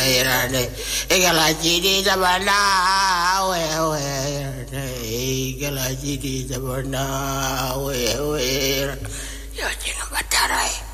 irane egala jidi zabana we egala jidi zabana we ya jina batarai